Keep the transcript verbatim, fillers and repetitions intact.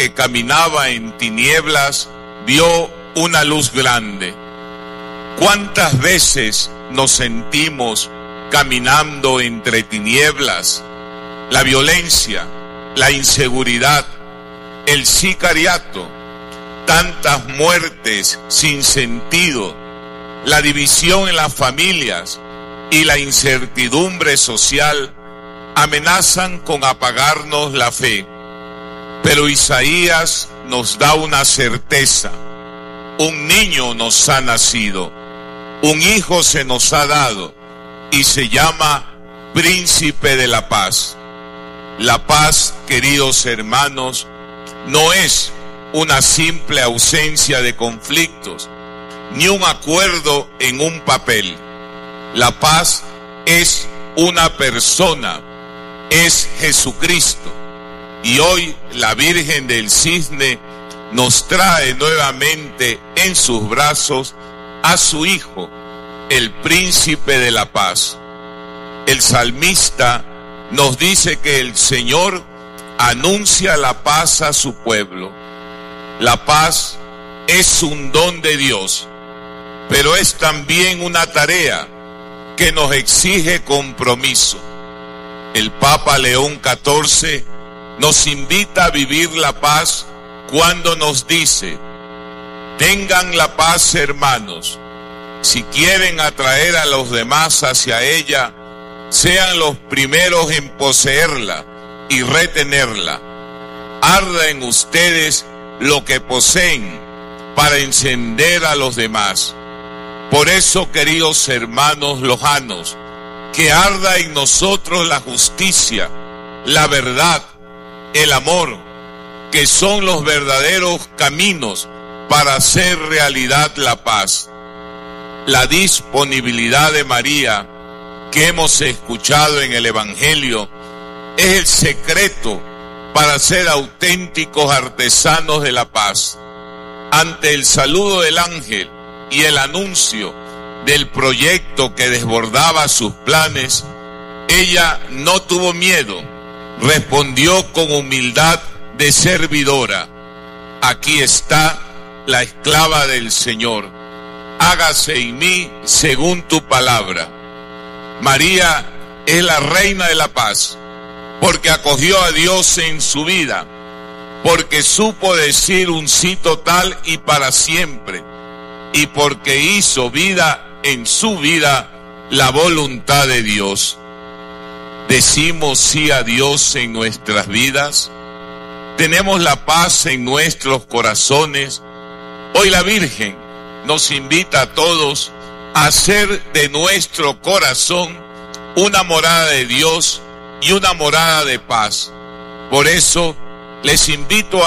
que caminaba en tinieblas vio una luz grande. ¿Cuántas veces nos sentimos caminando entre tinieblas? La violencia, la inseguridad, el sicariato, tantas muertes sin sentido, la división en las familias y la incertidumbre social amenazan con apagarnos la fe. Pero Isaías nos da una certeza: un niño nos ha nacido, un hijo se nos ha dado y se llama Príncipe de la Paz. La paz, queridos hermanos, no es una simple ausencia de conflictos, ni un acuerdo en un papel. La paz es una persona, es Jesucristo. Y hoy la Virgen del Cisne nos trae nuevamente en sus brazos a su Hijo, el Príncipe de la Paz. El salmista nos dice que el Señor anuncia la paz a su pueblo. La paz es un don de Dios, pero es también una tarea que nos exige compromiso. El Papa León catorce nos invita a vivir la paz cuando nos dice: tengan la paz, hermanos. Si quieren atraer a los demás hacia ella, sean los primeros en poseerla y retenerla. Arda en ustedes lo que poseen para encender a los demás. Por eso, queridos hermanos lojanos, que arda en nosotros la justicia, la verdad, el amor, que son los verdaderos caminos para hacer realidad la paz. La disponibilidad de María que hemos escuchado en el Evangelio es el secreto para ser auténticos artesanos de la paz. Ante el saludo del ángel y el anuncio del proyecto que desbordaba sus planes, ella no tuvo miedo, respondió con humildad de servidora: aquí está la esclava del Señor, hágase en mí según tu palabra. María es la reina de la paz, porque acogió a Dios en su vida, porque supo decir un sí total y para siempre, y porque hizo vida en su vida la voluntad de Dios. ¿Decimos sí a Dios en nuestras vidas? ¿Tenemos la paz en nuestros corazones? Hoy la Virgen nos invita a todos a hacer de nuestro corazón una morada de Dios y una morada de paz. Por eso les invito a